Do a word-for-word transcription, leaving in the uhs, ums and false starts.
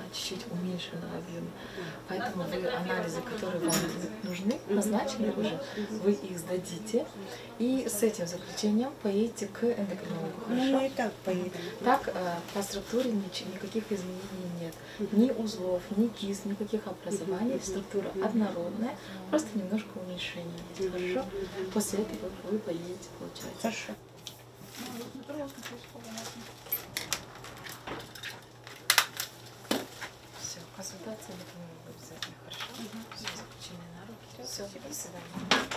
чуть-чуть уменьшенного объема. Поэтому вы анализы, которые вам нужны, назначены уже, вы их сдадите. И с этим заключением поедете к эндокринологу. Ну, Хорошо? мы и так поедем. Так, по структуре никаких изменений нет. Ни узлов, ни кист, никаких образований. Структура однородная, просто немножко уменьшение есть. Хорошо? После этого вы поедете, получается. Хорошо. Все, консультация это обязательно. Хорошо? Все, заключение на руки. Все, до свидания.